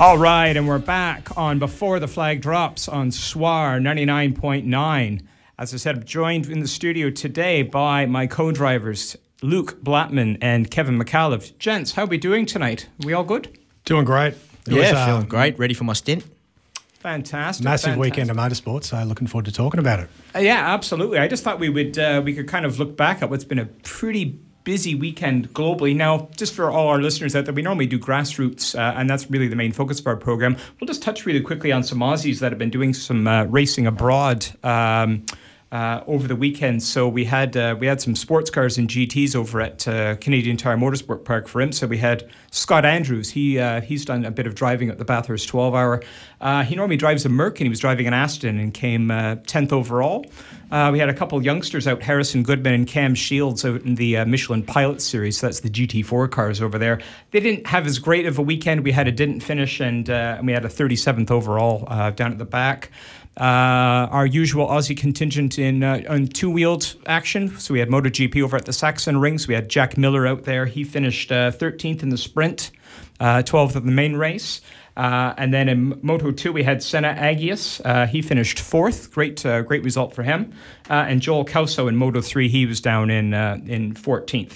All right, and we're back on Before the Flag Drops on SWAR 99.9. As I said, I'm joined in the studio today by my co-drivers, Luke Blattman and Kevin McAuliffe. Gents, how are we doing tonight? Are we all good? Doing great. Feeling great. Ready for my stint. Fantastic. Massive weekend of motorsport, so looking forward to talking about it. Yeah, absolutely. I just thought we could kind of look back at what's been a pretty busy weekend globally. Now, just for all our listeners out there, we normally do grassroots, and that's really the main focus of our program. We'll just touch really quickly on some Aussies that have been doing some racing abroad over the weekend. So we had some sports cars and GTs over at Canadian Tire Motorsport Park for him. So we had Scott Andrews. He's done a bit of driving at the Bathurst 12 Hour. He normally drives a Merc, and he was driving an Aston and came 10th overall. We had a couple youngsters out, Harrison Goodman and Cam Shields, out in the Michelin Pilot Series. So that's the GT4 cars over there. They didn't have as great of a weekend. We had a didn't finish, and we had a 37th overall down at the back. Our usual Aussie contingent on two-wheeled action. So we had MotoGP over at the Saxon Rings. We had Jack Miller out there. He finished 13th in the sprint, 12th of the main race. And then in Moto2, we had Senna Agius. He finished 4th. Great result for him. And Joel Kauso in Moto3, he was down in 14th.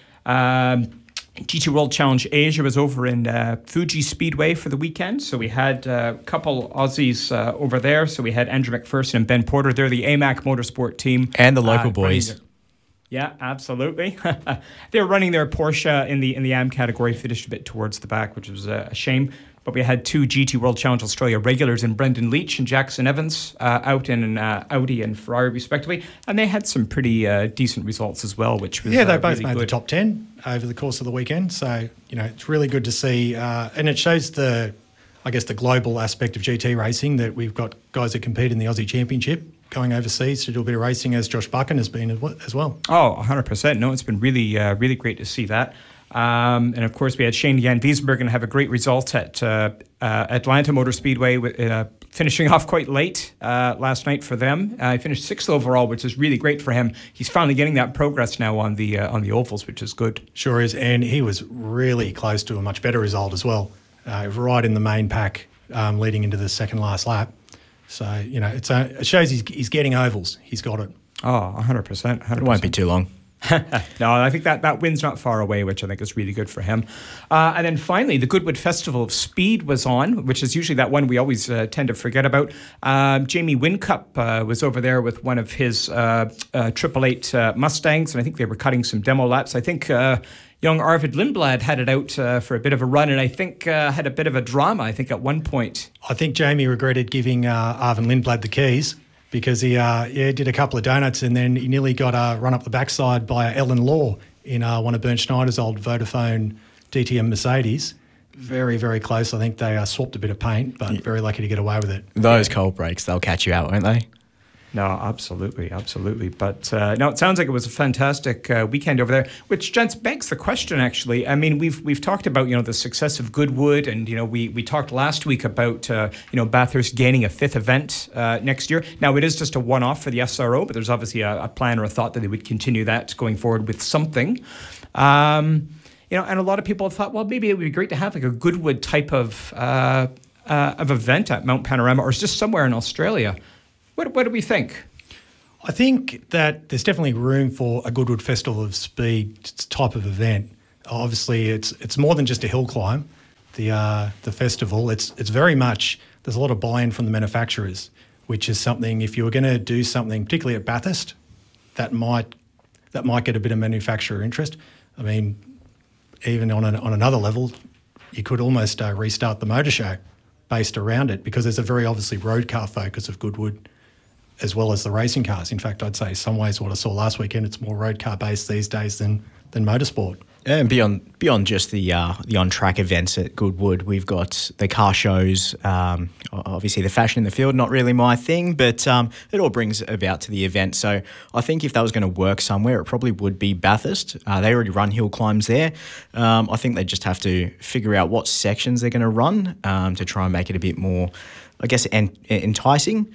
GT World Challenge Asia was over in Fuji Speedway for the weekend. So we had a couple Aussies over there. So we had Andrew McPherson and Ben Porter. They're the AMAC Motorsport team. And the local boys. Yeah, absolutely. They were running their Porsche in the AM category, finished a bit towards the back, which was a shame. But we had two GT World Challenge Australia regulars in Brendan Leach and Jackson Evans out in Audi and Ferrari, respectively. And they had some pretty decent results as well, which was they both really made good. the top 10 over the course of the weekend. So, it's really good to see. And it shows the global aspect of GT racing, that we've got guys that compete in the Aussie Championship going overseas to do a bit of racing, as Josh Buchan has been as well. Oh, 100%. No, it's been really, really great to see that. And of course, we had Shane Jan Wiesbergen have a great result at Atlanta Motor Speedway, finishing off quite late last night for them. He finished 6th overall, which is really great for him. He's finally getting that progress now on the ovals, which is good. Sure is, and he was really close to a much better result as well, right in the main pack leading into the second last lap. So, it shows he's getting ovals. He's got it. Oh, 100%. It won't be too long. No, I think that win's not far away, which I think is really good for him. And then finally, the Goodwood Festival of Speed was on, which is usually that one we always tend to forget about. Jamie Whincup was over there with one of his 888 Mustangs, and I think they were cutting some demo laps. I think young Arvid Lindblad had it out for a bit of a run, and I think had a bit of a drama, I think, at one point. I think Jamie regretted giving Arvid Lindblad the keys, because he did a couple of donuts, and then he nearly got run up the backside by Ellen Law in one of Bernd Schneider's old Vodafone DTM Mercedes. Very, very close. I think they swapped a bit of paint, but very lucky to get away with it. Those cold breaks, they'll catch you out, won't they? No, absolutely. But no, it sounds like it was a fantastic weekend over there, which, gents, begs the question, actually. I mean, we've talked about, the success of Goodwood, and, we talked last week about, Bathurst gaining a 5th event next year. Now, it is just a one-off for the SRO, but there's obviously a plan or a thought that they would continue that going forward with something. And a lot of people have thought, well, maybe it would be great to have like a Goodwood type of event at Mount Panorama, or just somewhere in Australia. What do we think? I think that there's definitely room for a Goodwood Festival of Speed type of event. Obviously, it's more than just a hill climb. The festival, it's very much, there's a lot of buy-in from the manufacturers, which is something, if you were going to do something, particularly at Bathurst, that might get a bit of manufacturer interest. I mean, even on another level, you could almost restart the motor show based around it, because there's a very obviously road car focus of Goodwood, as well as the racing cars. In fact, I'd say in some ways what I saw last weekend, it's more road car based these days than motorsport. And beyond just the on-track events at Goodwood, we've got the car shows, obviously the fashion in the field, not really my thing, but it all brings about to the event. So I think if that was going to work somewhere, it probably would be Bathurst. They already run hill climbs there. I think they just have to figure out what sections they're going to run to try and make it a bit more, I guess, enticing.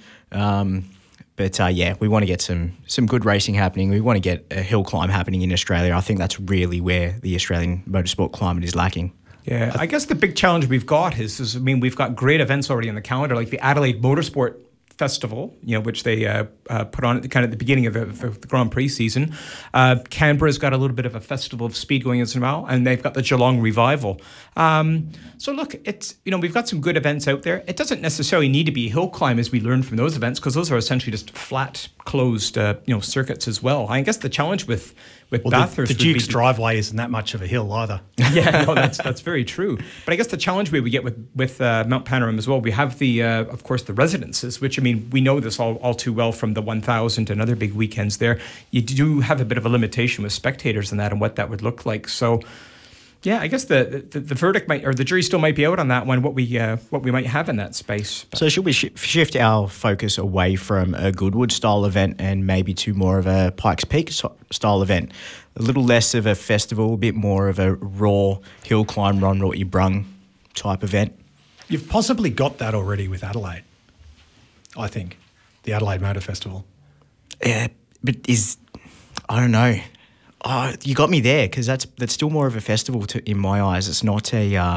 But we want to get some good racing happening. We want to get a hill climb happening in Australia. I think that's really where the Australian motorsport climate is lacking. Yeah, I guess the big challenge we've got is I mean, we've got great events already on the calendar, like the Adelaide Motorsport Festival, which they put on at the beginning of the Grand Prix season. Canberra's got a little bit of a festival of speed going as well, and they've got the Geelong Revival. So look, it's we've got some good events out there. It doesn't necessarily need to be hill climb, as we learned from those events, because those are essentially just flat, closed, circuits as well. I guess the challenge with Bathurst, the Duke's driveway isn't that much of a hill either. Yeah, no, that's very true. But I guess the challenge we get with Mount Panorama as well, we have the of course the residences, which I mean we know this all too well from the 1000 and other big weekends there. You do have a bit of a limitation with spectators in that and what that would look like. So yeah, I guess the verdict might, or the jury still might be out on that one, what we might have in that space. But so should we shift our focus away from a Goodwood style event and maybe to more of a Pikes Peak style event? A little less of a festival, a bit more of a raw hill climb, run Rorty Brung type event. You've possibly got that already with Adelaide, I think, the Adelaide Motor Festival. Yeah, but I don't know. Oh, you got me there, because that's still more of a festival in my eyes. It's not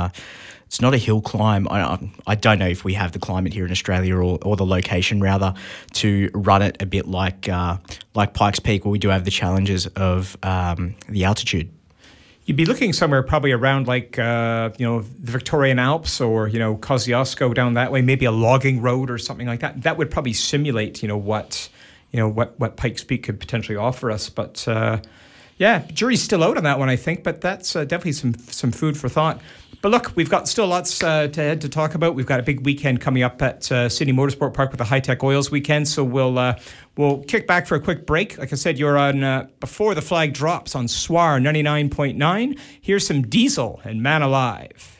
a hill climb. I don't know if we have the climate here in Australia or the location rather to run it a bit like Pikes Peak, where we do have the challenges of the altitude. You'd be looking somewhere probably around like the Victorian Alps or Kosciuszko down that way, maybe a logging road or something like that. That would probably simulate what Pikes Peak could potentially offer us, but. Yeah, jury's still out on that one, I think, but that's definitely some food for thought. But look, we've got still lots to talk about. We've got a big weekend coming up at Sydney Motorsport Park with the High Tech Oils weekend, so we'll kick back for a quick break. Like I said, you're on Before the Flag Drops on SWAR 99.9. Here's some Diesel and Man Alive.